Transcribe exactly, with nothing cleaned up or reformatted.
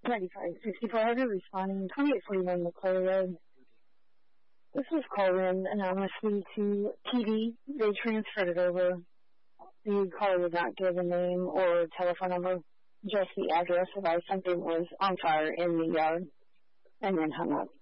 ninety-five sixty-four Harder responding twenty-eight forty-one McClure Road. This was called in anonymously to T V. They transferred it over. The caller would not give a name or telephone number, just the address of why something was on fire in the yard, and then hung up.